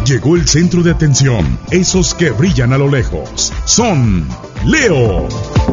Llegó el centro de atención, esos que brillan a lo lejos. Son Leo.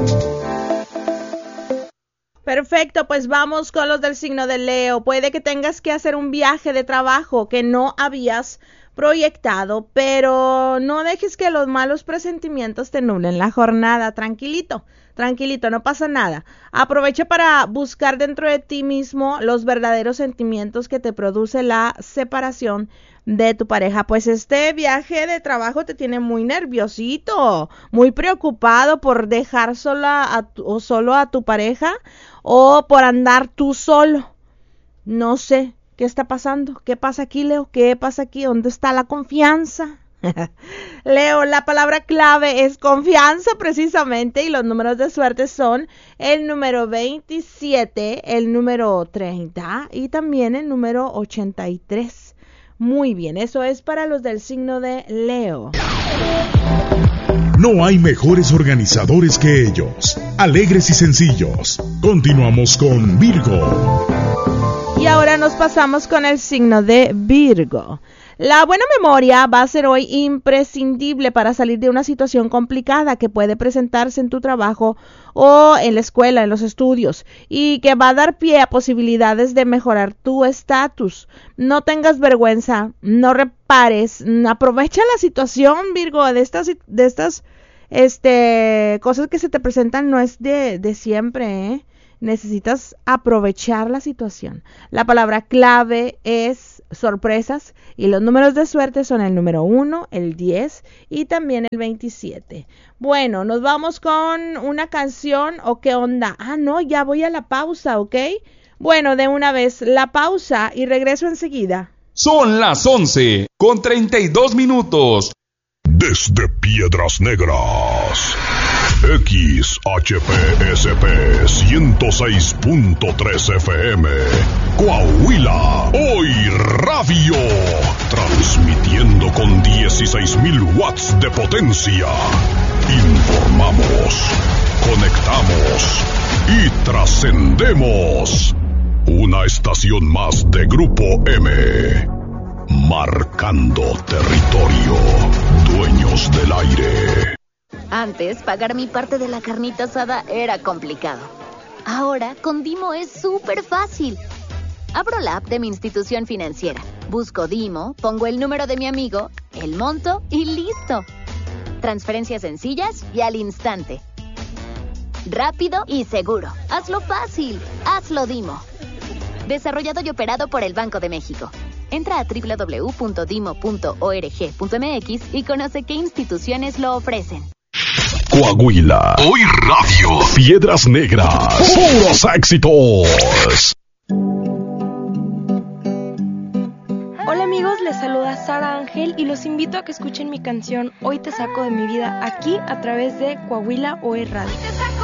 Perfecto, pues vamos con los del signo de Leo. Puede que tengas que hacer un viaje de trabajo que no habías proyectado, pero no dejes que los malos presentimientos te nublen la jornada. Tranquilito, no pasa nada. Aprovecha para buscar dentro de ti mismo los verdaderos sentimientos que te produce la separación de tu pareja. Pues este viaje de trabajo te tiene muy nerviosito, muy preocupado por dejar solo a tu pareja o por andar tú solo. No sé. ¿Qué está pasando? ¿Qué pasa aquí, Leo? ¿Qué pasa aquí? ¿Dónde está la confianza? Leo, la palabra clave es confianza precisamente y los números de suerte son el número 27, el número 30 y también el número 83. Muy bien, eso es para los del signo de Leo. No hay mejores organizadores que ellos, alegres y sencillos. Continuamos con Virgo. Y ahora nos pasamos con el signo de Virgo. La buena memoria va a ser hoy imprescindible para salir de una situación complicada que puede presentarse en tu trabajo o en la escuela, en los estudios, y que va a dar pie a posibilidades de mejorar tu estatus. No tengas vergüenza, no repares, aprovecha la situación, Virgo, de estas cosas que se te presentan, no es de siempre, ¿eh? Necesitas aprovechar la situación. La palabra clave es sorpresas y los números de suerte son el número 1, el 10 y también el 27. Bueno, nos vamos con una canción o qué onda. No, ya voy a la pausa, ¿ok? Bueno, de una vez la pausa y regreso enseguida. Son las 11:32. Desde Piedras Negras, XHPSP 106.3 FM, Coahuila, hoy radio, transmitiendo con 16,000 watts de potencia. Informamos, conectamos y trascendemos. Una estación más de Grupo M. Marcando territorio, dueños del aire. Antes, pagar mi parte de la carnita asada era complicado. Ahora, con Dimo es súper fácil. Abro la app de mi institución financiera, busco Dimo, pongo el número de mi amigo, el monto y listo. Transferencias sencillas y al instante. Rápido y seguro. Hazlo fácil. Hazlo Dimo. Desarrollado y operado por el Banco de México. Entra a www.dimo.org.mx y conoce qué instituciones lo ofrecen. Coahuila, hoy radio, Piedras Negras, puros éxitos. Hola amigos, les saluda Sara Ángel y los invito a que escuchen mi canción Hoy te saco de mi vida aquí a través de Coahuila Hoy Radio.